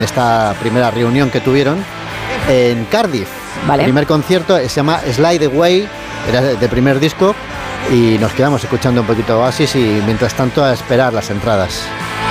esta primera reunión que tuvieron en Cardiff. Vale. El primer concierto se llama Slide Away, era de primer disco, y nos quedamos escuchando un poquito Oasis y mientras tanto a esperar las entradas.